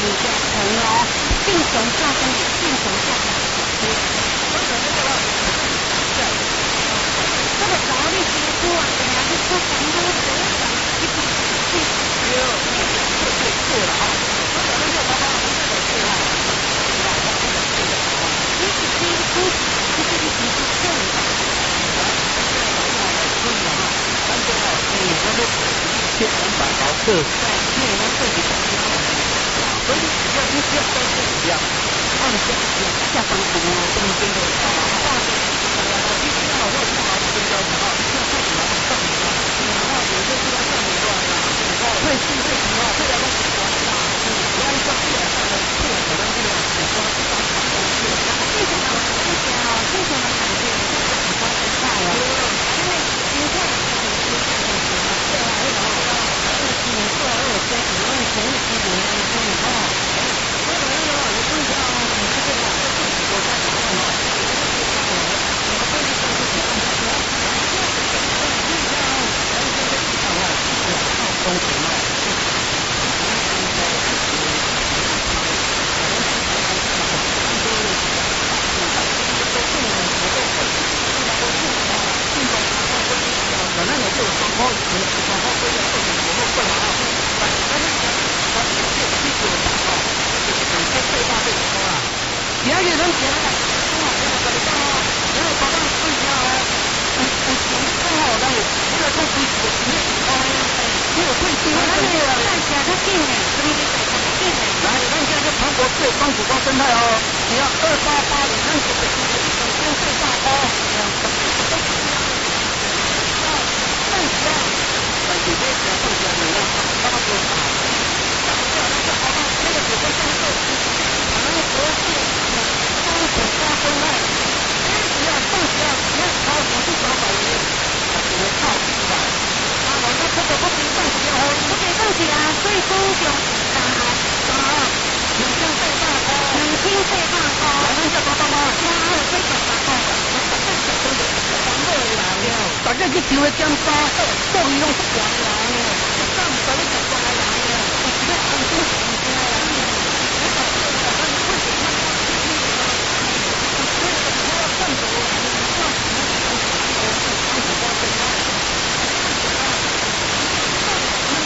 个藤哦，正常下跟正常下。这个早你辛苦啊，对啊，你出工都做啊，你不是对了哈。你是辛苦，你是你辛苦做的。1,200毫克，对，那这里所以只要你只要都是一样，按下方图中间的必须要或者要跟标准要看什么上面然后有些地方上面会是会什么会来到什么然后像这样的这个可能这个很多地方为什么这个的感觉很多不快哦，因为心态对啊，为什么你做二阶段，因为前一阶段的时候，所以呢，你不知道你这个我在讲什么，反正我就双方规定后面我们不拿其他的人其他的，然后包括对家刚好咱有这个都是没有退休，那个看起来它近哎，什么的近哎。来，看一下这庞博士光曙光生态哦，你要288，你看这个先最大哦。你这个放起来你要差不多啊。这个只是上色，可能不是光曙光生态，只要放起来，你要超不是300元，只能靠100。那这个不可以放起来哦，不可以放起来，所以公共你像最大哦，你听最大哦，来看一下888，哇，最大哦。大家去抽的减包，到底用不管。